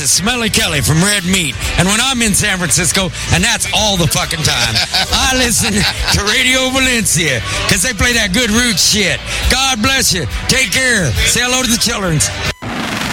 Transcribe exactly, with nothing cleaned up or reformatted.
is Smelly Kelly from Red Meat. And when I'm in San Francisco, and that's all the fucking time, I listen to Radio Valencia because they play that good root shit. God bless you. Take care. Say hello to the children.